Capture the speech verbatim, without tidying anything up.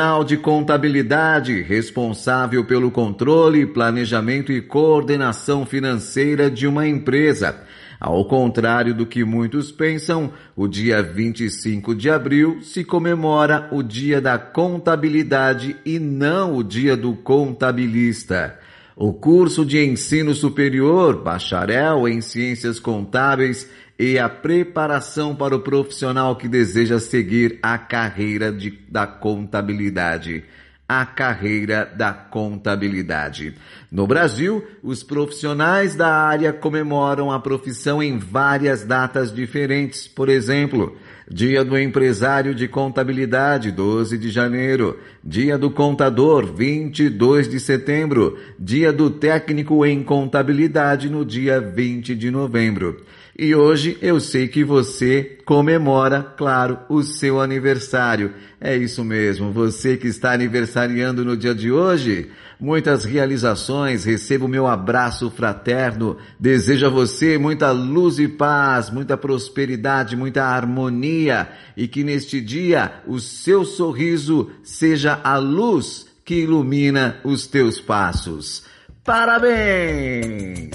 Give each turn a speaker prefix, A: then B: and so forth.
A: de contabilidade, responsável pelo controle, planejamento e coordenação financeira de uma empresa. Ao contrário do que muitos pensam, o dia vinte e cinco de abril se comemora o Dia da Contabilidade e não o Dia do Contabilista. O curso de ensino superior, bacharel em ciências contábeis e a preparação para o profissional que deseja seguir a carreira de, da contabilidade. A carreira da contabilidade. No Brasil, os profissionais da área comemoram a profissão em várias datas diferentes. Por exemplo, Dia do Empresário de Contabilidade, doze de janeiro. Dia do Contador, vinte e dois de setembro. Dia do Técnico em Contabilidade, no dia vinte de novembro. E hoje eu sei que você comemora, claro, o seu aniversário. É isso mesmo, você que está aniversariando no dia de hoje, muitas realizações, receba o meu abraço fraterno, desejo a você muita luz e paz, muita prosperidade, muita harmonia e que neste dia o seu sorriso seja a luz que ilumina os teus passos. Parabéns!